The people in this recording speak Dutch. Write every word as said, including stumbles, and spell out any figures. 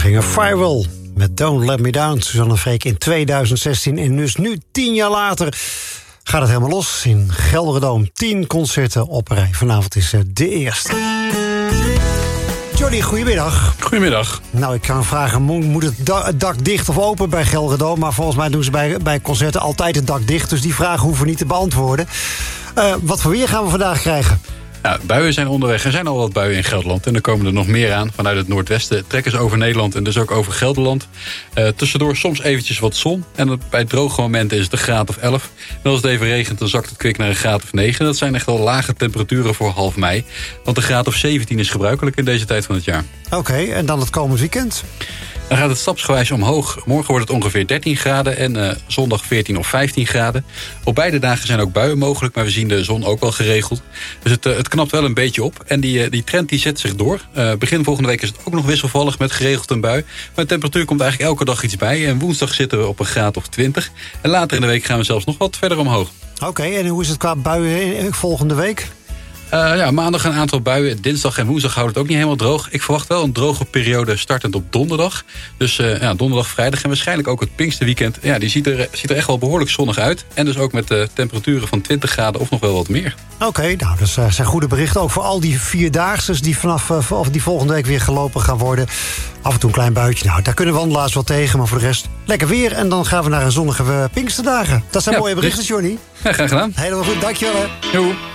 gingen Firewall met Don't Let Me Down. Suzanne Freek in tweeduizend zestien. En dus nu, tien jaar later, gaat het helemaal los in Gelderdoom. Tien concerten op een rij. Vanavond is de eerste. Johnny, goedemiddag. Goedemiddag. Nou, ik kan vragen, moet het dak dicht of open bij Gelderdoom? Maar volgens mij doen ze bij, bij concerten altijd het dak dicht. Dus die vragen hoeven we niet te beantwoorden. Uh, wat voor weer gaan we vandaag krijgen? Ja, buien zijn onderweg. Er zijn al wat buien in Gelderland. En er komen er nog meer aan. Vanuit het noordwesten trekken ze over Nederland en dus ook over Gelderland. Uh, tussendoor soms eventjes wat zon. En bij droge momenten is het een graad of elf. En als het even regent, dan zakt het kwik naar een graad of negen. Dat zijn echt wel lage temperaturen voor half mei. Want een graad of zeventien is gebruikelijk in deze tijd van het jaar. Oké, okay, en dan het komend weekend? Dan gaat het stapsgewijs omhoog. Morgen wordt het ongeveer dertien graden en uh, zondag veertien of vijftien graden. Op beide dagen zijn ook buien mogelijk, maar we zien de zon ook wel geregeld. Dus het, uh, het knapt wel een beetje op. En die, uh, die trend die zet zich door. Uh, begin volgende week is het ook nog wisselvallig met geregeld een bui. Maar de temperatuur komt eigenlijk elke dag iets bij. En woensdag zitten we op een graad of twintig. En later in de week gaan we zelfs nog wat verder omhoog. Oké, okay, en hoe is het qua buien volgende week? Uh, ja, maandag een aantal buien. Dinsdag en woensdag houdt het ook niet helemaal droog. Ik verwacht wel een droge periode startend op donderdag. Dus uh, ja, donderdag, vrijdag en waarschijnlijk ook het Pinksterweekend. Ja, die ziet er, ziet er echt wel behoorlijk zonnig uit. En dus ook met uh, temperaturen van twintig graden of nog wel wat meer. Oké, okay, nou, dat uh, zijn goede berichten. Ook voor al die vierdaagses die vanaf uh, of die volgende week weer gelopen gaan worden. Af en toe een klein buitje. Nou, daar kunnen wandelaars wel tegen. Maar voor de rest lekker weer. En dan gaan we naar een zonnige uh, Pinksterdagen. Dat zijn ja, mooie berichten, Johnny. Ja, graag gedaan. Helemaal goed, dankjewel. Hè. Jo.